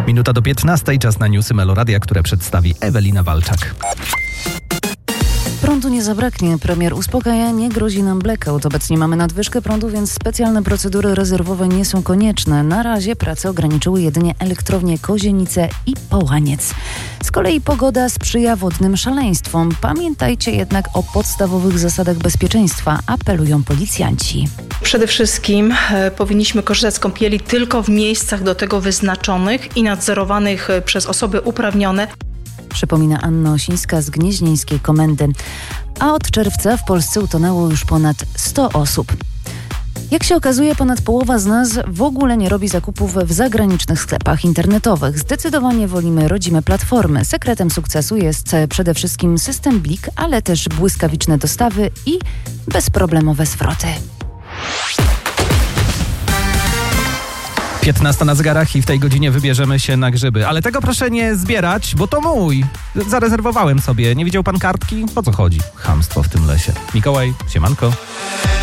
Minuta do 15, czas na newsy Meloradia, które przedstawi Ewelina Walczak. Prądu nie zabraknie. Premier uspokaja, nie grozi nam blackout. Obecnie mamy nadwyżkę prądu, więc specjalne procedury rezerwowe nie są konieczne. Na razie prace ograniczyły jedynie elektrownie Kozienice i Połaniec. Z kolei pogoda sprzyja wodnym szaleństwom. Pamiętajcie jednak o podstawowych zasadach bezpieczeństwa, apelują policjanci. Przede wszystkim powinniśmy korzystać z kąpieli tylko w miejscach do tego wyznaczonych i nadzorowanych przez osoby uprawnione. Przypomina Anna Osińska z Gnieźnieńskiej Komendy. A od czerwca w Polsce utonęło już ponad 100 osób. Jak się okazuje, ponad połowa z nas w ogóle nie robi zakupów w zagranicznych sklepach internetowych. Zdecydowanie wolimy rodzime platformy. Sekretem sukcesu jest przede wszystkim system Blik, ale też błyskawiczne dostawy i bezproblemowe zwroty. 15 na zegarach i w tej godzinie wybierzemy się na grzyby. Ale tego proszę nie zbierać, bo to mój. Zarezerwowałem sobie. Nie widział pan kartki? O co chodzi? Chamstwo w tym lesie. Mikołaj, siemanko.